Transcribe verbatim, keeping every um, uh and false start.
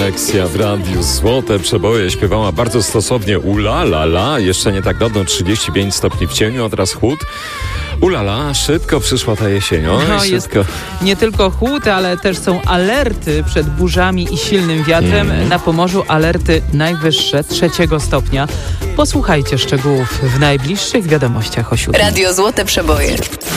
Aleksja w radiu Złote Przeboje śpiewała bardzo stosownie ula la la. Jeszcze nie tak dawno trzydzieści pięć stopni w cieniu, a teraz chłód. Ulala, szybko przyszła ta jesień. Oj, no, szybko. Jest nie tylko chłód, ale też są alerty przed burzami i silnym wiatrem. Mm. Na Pomorzu alerty najwyższe trzeciego stopnia. Posłuchajcie szczegółów w najbliższych wiadomościach o siódmej. Radio Złote Przeboje.